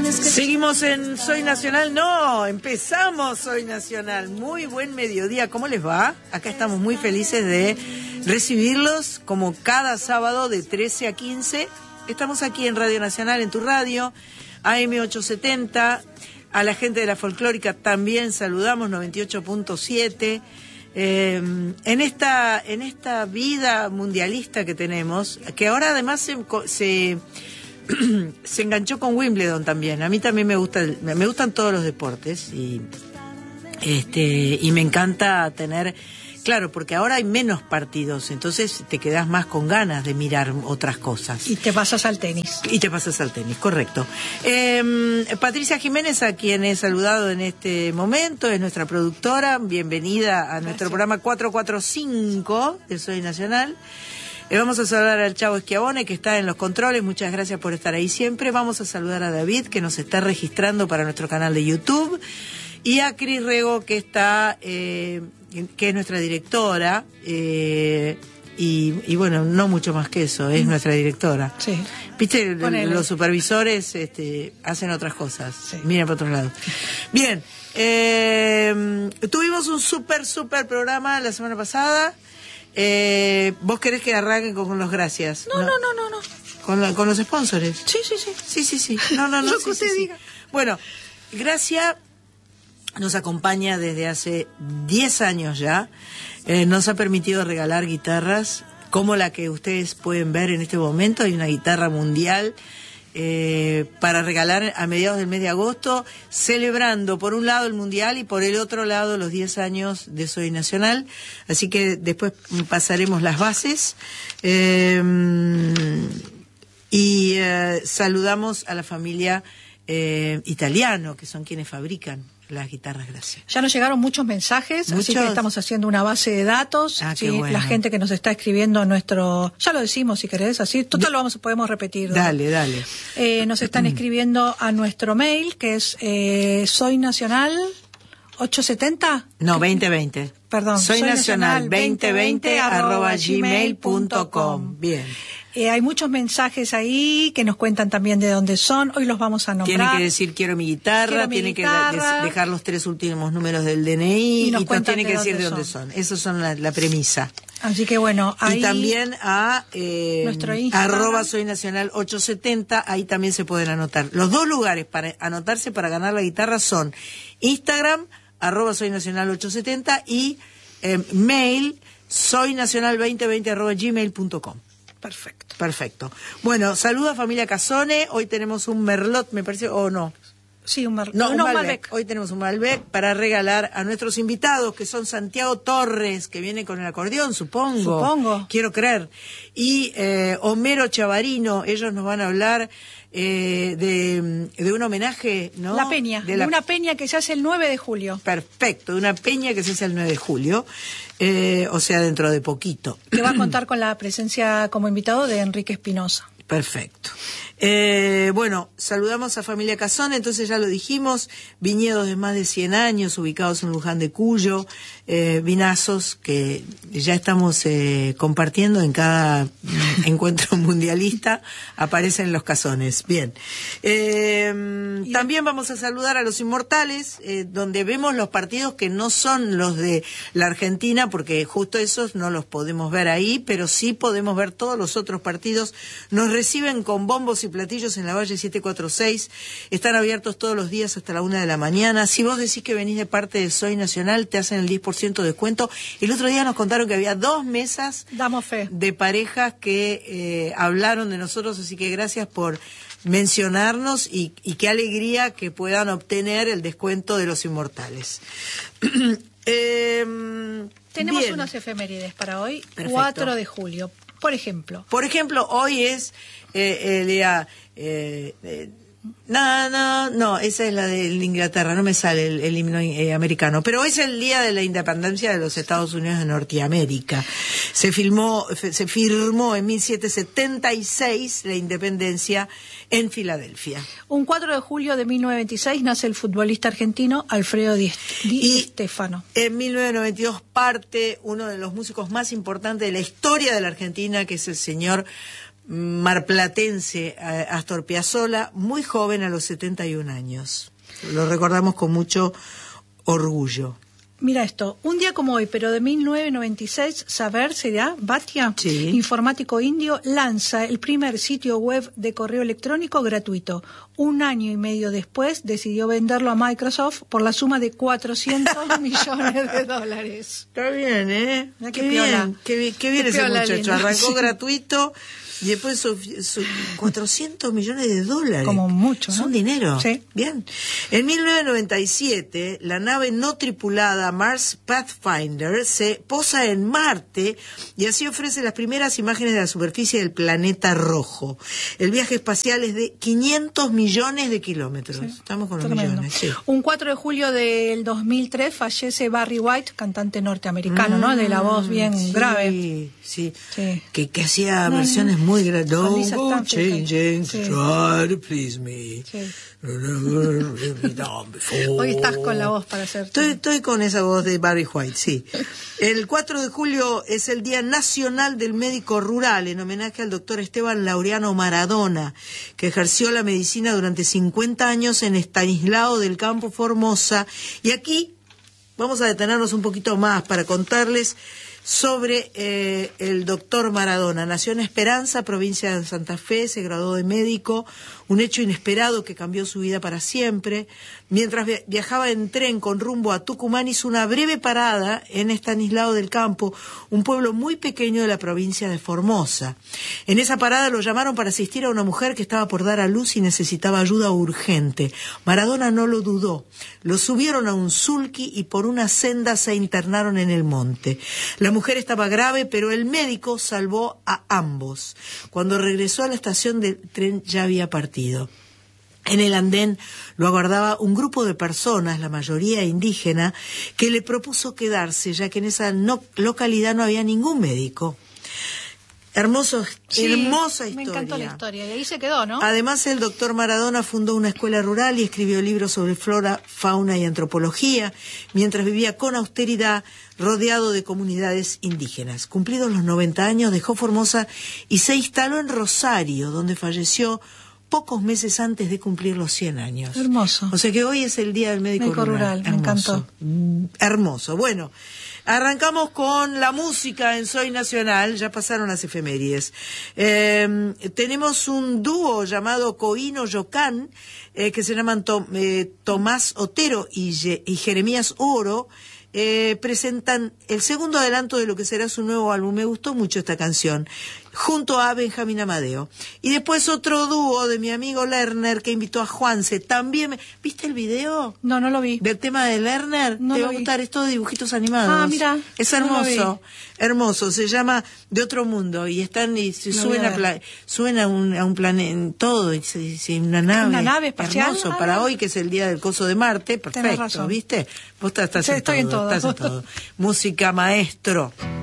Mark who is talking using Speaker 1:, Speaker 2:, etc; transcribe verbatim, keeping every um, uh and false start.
Speaker 1: Seguimos en Soy Nacional, no, empezamos Soy Nacional. Muy buen mediodía, ¿cómo les va? Acá estamos muy felices de recibirlos como cada sábado de trece a quince. Estamos aquí en Radio Nacional, en tu radio, A M ochocientos setenta. A la gente de la folclórica también saludamos, noventa y ocho punto siete. Eh, en esta en esta vida mundialista que tenemos, que ahora además se, se, se enganchó con Wimbledon también. A mí también me gusta el, me gustan todos los deportes y este y me encanta tener, claro, porque ahora hay menos partidos, entonces te quedás más con ganas de mirar otras cosas.
Speaker 2: Y te pasas al tenis.
Speaker 1: Y te pasas al tenis, correcto. Eh, Patricia Jiménez, a quien he saludado en este momento, es nuestra productora. Bienvenida a Gracias. Nuestro programa cuatrocientos cuarenta y cinco de Soy Nacional. Eh, vamos a saludar al Chavo Schiavone, que está en los controles. Muchas gracias por estar ahí siempre. Vamos a saludar a David, que nos está registrando para nuestro canal de YouTube. Y a Cris Rego, que está... Eh, que es nuestra directora, eh, y, y bueno, no mucho más que eso, es nuestra directora.
Speaker 2: Sí.
Speaker 1: Viste,
Speaker 2: Ponele.
Speaker 1: Los supervisores este, hacen otras cosas,
Speaker 2: sí.
Speaker 1: Miren para otros lados. Bien, eh, tuvimos un súper, súper programa la semana pasada. Eh, ¿Vos querés que arranquen con, con los gracias?
Speaker 2: No, no, no, no. no.
Speaker 1: ¿Con, la, con los sponsors?
Speaker 2: Sí, sí, sí.
Speaker 1: Sí, sí, sí. No, no, no.
Speaker 2: Lo
Speaker 1: sí,
Speaker 2: que usted
Speaker 1: sí,
Speaker 2: diga.
Speaker 1: Sí. Bueno, Gracia nos acompaña desde hace diez años ya. Eh, nos ha permitido regalar guitarras como la que ustedes pueden ver en este momento. Hay una guitarra mundial eh, para regalar a mediados del mes de agosto, celebrando por un lado el mundial y por el otro lado los diez años de Soy Nacional. Así que después pasaremos las bases. Eh, y eh, saludamos a la familia eh, Italiano, que son quienes fabrican las guitarras Gracia.
Speaker 2: Ya nos llegaron muchos mensajes,
Speaker 1: ¿Muchos?
Speaker 2: Así que estamos haciendo una base de datos.
Speaker 1: Ah,
Speaker 2: sí,
Speaker 1: qué bueno.
Speaker 2: La gente que nos está escribiendo en nuestro... Ya lo decimos si querés, así. Total lo vamos, podemos repetir. ¿no?
Speaker 1: Dale, dale.
Speaker 2: Eh, nos están escribiendo a nuestro mail, que es eh, Soy Nacional ochocientos setenta.
Speaker 1: No, veinte veinte.
Speaker 2: Perdón.
Speaker 1: Soy Nacional veinte veinte arroba gmail punto com. Bien.
Speaker 2: Eh, hay muchos mensajes ahí que nos cuentan también de dónde son. Hoy los vamos a nombrar.
Speaker 1: Tienen que decir quiero mi guitarra,
Speaker 2: Quiero mi
Speaker 1: tienen
Speaker 2: guitarra.
Speaker 1: que dejar los tres últimos números del D N I
Speaker 2: Y nos
Speaker 1: y no
Speaker 2: cuentan
Speaker 1: tienen
Speaker 2: de
Speaker 1: que decir de
Speaker 2: dónde
Speaker 1: dónde son. Esos son la, la premisa.
Speaker 2: Así que bueno, ahí...
Speaker 1: Y también a eh,
Speaker 2: Nuestro Instagram.
Speaker 1: arroba Soy Nacional ochocientos setenta, ahí también se pueden anotar. Los dos lugares para anotarse para ganar la guitarra son Instagram, arroba Soy Nacional ochocientos setenta y eh, mail soynacional veinte veinte arroba gmail punto com.
Speaker 2: Perfecto.
Speaker 1: Perfecto. Bueno, saluda familia Casone. Hoy tenemos un Merlot, me parece, o no.
Speaker 2: Sí, un, Mar...
Speaker 1: No, un
Speaker 2: no,
Speaker 1: Malbec.
Speaker 2: Malbec.
Speaker 1: Hoy tenemos un Malbec para regalar a nuestros invitados, que son Santiago Torres, que viene con el acordeón, supongo.
Speaker 2: Supongo.
Speaker 1: Quiero creer. Y eh, Homero Chavarino, ellos nos van a hablar eh, de, de un homenaje, ¿no?
Speaker 2: La peña,
Speaker 1: de
Speaker 2: de
Speaker 1: la...
Speaker 2: una peña que se hace el nueve de julio.
Speaker 1: Perfecto, de una peña que se hace el nueve de julio, eh, o sea, dentro de poquito.
Speaker 2: Que va a contar con la presencia como invitado de Enrique Espinosa.
Speaker 1: Perfecto. Eh, bueno, saludamos a familia Casone, entonces ya lo dijimos, viñedos de más de cien años ubicados en Luján de Cuyo, eh, vinazos que ya estamos eh, compartiendo en cada mm, encuentro mundialista, aparecen los casones. Bien. Eh, también vamos a saludar a los inmortales, eh, donde vemos los partidos que no son los de la Argentina, porque justo esos no los podemos ver ahí, pero sí podemos ver todos los otros partidos. Nos reciben con bombos y platillos en la Valle siete cuatro seis, están abiertos todos los días hasta la una de la mañana. Si vos decís que venís de parte de Soy Nacional, te hacen el diez por ciento de descuento. El otro día nos contaron que había dos mesas
Speaker 2: Damos fe.
Speaker 1: de parejas que eh, hablaron de nosotros, así que gracias por mencionarnos y, y qué alegría que puedan obtener el descuento de los inmortales. eh,
Speaker 2: Tenemos
Speaker 1: bien.
Speaker 2: unas efemérides para hoy,
Speaker 1: Perfecto.
Speaker 2: cuatro de julio. Por ejemplo.
Speaker 1: Por ejemplo, hoy es eh, el día... Eh, eh, no, no, no, esa es la de Inglaterra, no me sale el, el himno eh, americano, pero hoy es el día de la independencia de los Estados Unidos de Norteamérica. Se filmó, se firmó en mil setecientos setenta y seis la independencia en Filadelfia.
Speaker 2: Un cuatro de julio de mil novecientos veintiséis nace el futbolista argentino Alfredo Di, Di Stéfano.
Speaker 1: En mil novecientos noventa y dos parte uno de los músicos más importantes de la historia de la Argentina, que es el señor marplatense Astor Piazzolla, muy joven, a los setenta y un años. Lo recordamos con mucho orgullo.
Speaker 2: Mira esto, un día como hoy, pero de mil novecientos noventa y seis, Saber Seria Bhatia,
Speaker 1: sí.
Speaker 2: informático indio, lanza el primer sitio web de correo electrónico gratuito. Un año y medio después decidió venderlo a Microsoft por la suma de cuatrocientos millones de dólares.
Speaker 1: Está bien, ¿eh?
Speaker 2: Qué,
Speaker 1: qué
Speaker 2: piola.
Speaker 1: bien, qué bien, qué bien
Speaker 2: Qué
Speaker 1: ese
Speaker 2: piola,
Speaker 1: muchacho.
Speaker 2: lindo.
Speaker 1: Arrancó
Speaker 2: Sí.
Speaker 1: gratuito y después su, su cuatrocientos millones de dólares.
Speaker 2: Como mucho,
Speaker 1: Es
Speaker 2: ¿no?
Speaker 1: un dinero.
Speaker 2: Sí.
Speaker 1: Bien. En mil novecientos noventa y siete, la nave no tripulada Mars Pathfinder se posa en Marte y así ofrece las primeras imágenes de la superficie del planeta rojo. El viaje espacial es de quinientos millones de kilómetros.
Speaker 2: Sí.
Speaker 1: Estamos con los
Speaker 2: Tremendo.
Speaker 1: millones. Sí.
Speaker 2: Un cuatro de julio del dos mil tres fallece Barry White, cantante norteamericano, mm, ¿no? De la voz bien
Speaker 1: sí,
Speaker 2: grave.
Speaker 1: Sí,
Speaker 2: sí.
Speaker 1: Que, que hacía
Speaker 2: No,
Speaker 1: versiones
Speaker 2: no.
Speaker 1: muy grandes.
Speaker 2: Con
Speaker 1: Don't
Speaker 2: Lisa
Speaker 1: go
Speaker 2: Stanfield.
Speaker 1: changing
Speaker 2: Sí.
Speaker 1: to try to please me.
Speaker 2: Sí.
Speaker 1: Never been done before.
Speaker 2: Hoy estás con la voz para hacer.
Speaker 1: Estoy, estoy con esa voz de Barry White, sí. El cuatro de julio es el Día Nacional del Médico Rural, en homenaje al doctor Esteban Laureano Maradona, que ejerció la medicina durante cincuenta años en Estanislao del Campo, Formosa. Y aquí vamos a detenernos un poquito más para contarles sobre eh, el doctor Maradona. Nació en Esperanza, provincia de Santa Fe, se graduó de médico, un hecho inesperado que cambió su vida para siempre. Mientras viajaba en tren con rumbo a Tucumán, hizo una breve parada en Estanislao del Campo, un pueblo muy pequeño de la provincia de Formosa. En esa parada lo llamaron para asistir a una mujer que estaba por dar a luz y necesitaba ayuda urgente. Maradona no lo dudó. Lo subieron a un sulky y por una senda se internaron en el monte. La mujer estaba grave, pero el médico salvó a ambos. Cuando regresó a la estación del tren ya había partido. En el andén lo aguardaba un grupo de personas, la mayoría indígena, que le propuso quedarse, ya que en esa no, localidad no había ningún médico. Hermoso,
Speaker 2: Sí,
Speaker 1: hermosa historia.
Speaker 2: Me encantó la historia y ahí se quedó, ¿no?
Speaker 1: Además, el doctor Maradona fundó una escuela rural y escribió libros sobre flora, fauna y antropología, mientras vivía con austeridad rodeado de comunidades indígenas. Cumplidos los noventa años, dejó Formosa y se instaló en Rosario, donde falleció pocos meses antes de cumplir los cien años.
Speaker 2: Hermoso.
Speaker 1: O sea que hoy es el Día del Médico,
Speaker 2: Médico
Speaker 1: Rural.
Speaker 2: rural, me encantó.
Speaker 1: Hermoso. Bueno, arrancamos con la música en Soy Nacional, ya pasaron las efemérides. Eh, tenemos un dúo llamado Coino Yocán, eh, que se llaman Tom, eh, Tomás Otero y, Ye, y Jeremías Oro. Eh, presentan el segundo adelanto de lo que será su nuevo álbum. Me gustó mucho esta canción, junto a Benjamín Amadeo. Y después otro dúo de mi amigo Lerner, que invitó a Juanse. También, me... ¿viste el video?
Speaker 2: No, no lo vi.
Speaker 1: Del tema de Lerner.
Speaker 2: No
Speaker 1: Te
Speaker 2: lo
Speaker 1: va a
Speaker 2: vi.
Speaker 1: gustar, es todo de dibujitos animados.
Speaker 2: Ah, mira.
Speaker 1: Es
Speaker 2: No lo
Speaker 1: hermoso, hermoso. Se llama De Otro Mundo. Y están y se
Speaker 2: Lo
Speaker 1: suben
Speaker 2: voy a
Speaker 1: a, pla... suben a un, a un planeta, todo, y se, se, una nave.
Speaker 2: ¿Una nave espacial?
Speaker 1: Hermoso,
Speaker 2: Ah.
Speaker 1: para hoy que es el día del coso de Marte. Perfecto,
Speaker 2: razón.
Speaker 1: ¿viste? Vos estás, estás
Speaker 2: Sí,
Speaker 1: en
Speaker 2: estoy en
Speaker 1: todo,
Speaker 2: todo.
Speaker 1: estás en todo. Música, maestro.